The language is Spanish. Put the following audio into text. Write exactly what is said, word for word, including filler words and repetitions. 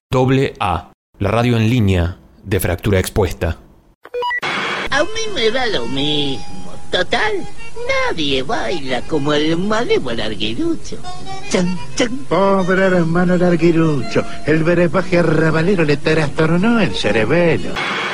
Doble A, la radio en línea de Fractura Expuesta. A mí me da lo mismo. Total, nadie baila como el malévolo Larguirucho. Chan, chan. Pobre hermano Larguirucho, el brebaje arrabalero le trastornó el cerebelo.